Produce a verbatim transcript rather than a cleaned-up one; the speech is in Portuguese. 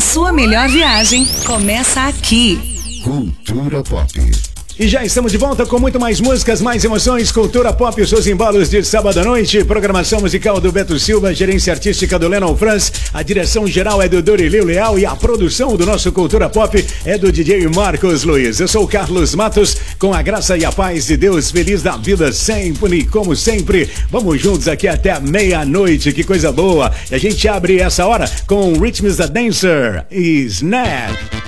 sua melhor viagem começa aqui. Cultura Pop. E já estamos de volta com muito mais músicas, mais emoções, cultura pop, os seus embalos de sábado à noite, programação musical do Beto Silva, gerência artística do Lennon Franz, a direção geral é do Dorileu Leal e a produção do nosso Cultura Pop é do D J Marcos Luiz. Eu sou o Carlos Matos, com a graça e a paz de Deus, feliz da vida sempre, como sempre. Vamos juntos aqui até meia-noite, que coisa boa. E a gente abre essa hora com Rhythms the Dancer e Snap.